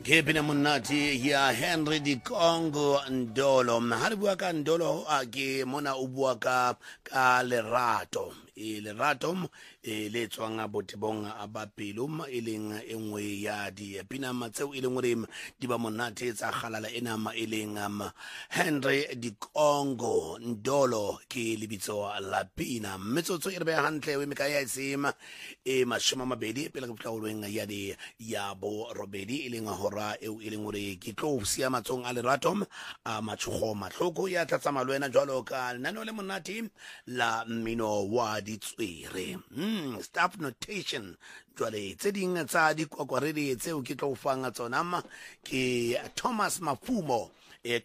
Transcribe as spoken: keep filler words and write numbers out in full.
ke pina monate ya Henry Di Congo Ndolo. Ha re bua ka Ndolo a ke mona o bua ka ka lerato e lerato e le tswang a botebong a ba pelum e leng engwe ya di pina matseo e leng re di ba monate tsa galala ena ma e leng am Henry Di Congo Ndolo ke libitso la pina metsotso e re be hantle we meka ya isima e mashoma mabedi pele ka fitlaolweng ya di ya bo robedi e leng hora eo e leng gore ke tlo sia matsong a lerato a matshogo matlhoko ya tlatsa malwena jwalo ka nano le monate la mmino wa ditswere mm staff notation jwale tse ding tsa dikwakwaredi tseo ke tlo fanga tsona ke Thomas Mafumo